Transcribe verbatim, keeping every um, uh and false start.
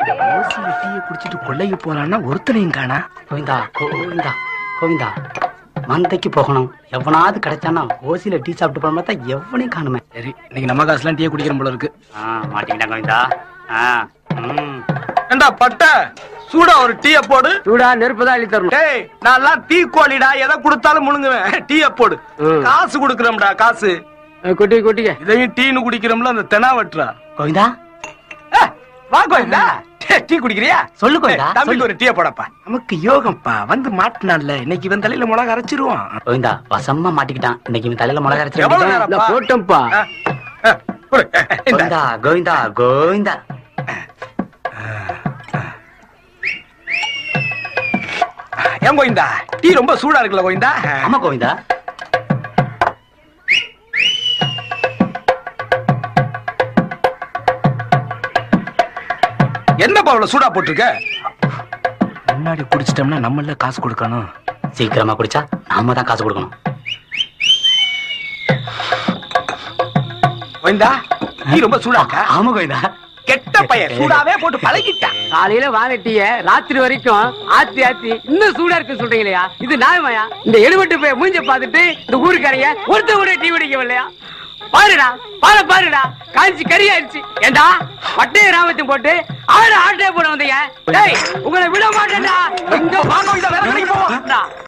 டீயை குடிச்சிட்டு கொள்ளைக்கு போலான்னா ஒருத்தனையும் காணா. கோவிந்தா கோவிந்தா கோவிந்தா, மந்தைக்கு போகணும். எவனாவது கிடைச்சானா ஓசியில டீ சாப்பிட்டு போன பார்த்தா எவனையும் காணுமே. சரி, இன்னைக்கு நம்ம காசுலாம் டீயை குடிக்கிற போல இருக்கு. மாட்டிக்கிட்டா கோவிந்தா. ஏண்டா பட்ட சூடா ஒரு டீய போடு. சூடா நெருப்புதான் அள்ளி தரணும். டேய், நான் டீ கோழிடா, எதை கொடுத்தாலும் முழுங்குவேன். டீய போடு. காசு கொடுக்கறோம்டா, காசு. கொட்டி கொட்டிக்க. இதையும் டீனு குடிக்கிறோம்ல, அந்த தெனா வெட்டுறா. கோவிந்தா வா கோவிந்தா, டீ குடிக்கிறியா? சொல்லு கோவிந்தா. தம்பிக்கு ஒரு டீய போடப்பா. நமக்கு யோகம்ப்பா, வந்து மாட்டினான்ல, இன்னைக்கு இவன் தலையில மிளகா அரைச்சிருவான். கோவிந்தா வசமா மாட்டிக்கிட்டான். இன்னைக்கு இவன் தலையில மிளகா எவ்வளவு அரைச்சிருவான். நேரம்ப்பா? போட்டோம்ப்பா. கோவிந்தா கோவிந்தா கோவிந்தா. ஏன் கோவிந்தா, டீ ரொம்ப சூடா இருக்குல்ல கோவிந்தா? ஆமா கோவிந்தா. என்னப்பா அவ்வளவு சூடா போட்டிருக்க? முன்னாடி குடிச்சிட்டோம்னா நம்மள காசு கொடுக்கணும். சீக்கிரமா குடிச்சா நாம தான் காசு கொடுக்கணும். கோவிந்தா, டீ ரொம்ப சூடா இருக்கா? ஆமா கோவிந்தா. கெட்ட பையன், சூடாவே போட்டு பழகிட்டான். காலையில வாங்கிட்டிய ராத்திரி வரைக்கும் ஆத்தி ஆத்தி இன்னும் சூடா இருக்கு சொல்றீங்களா? இது நியாயமாயா? இந்த எடுபட்டு போய் மூஞ்ச பாத்துட்டு இந்த ஊருக்காரைய ஒருத்த கூட டீ குடிக்கவில்லையா? பாருடா பாரு பாருடா, காஞ்சி கறி ஆயிடுச்சு. ஏண்டா பட்டைய ராமத்தையும் போட்டு ஆடு ஆட்டே போட வந்தீங்க. உங்களை விட மாட்டேன்டா. இங்க வாங்க, வேற கடைக்கு போவோம்.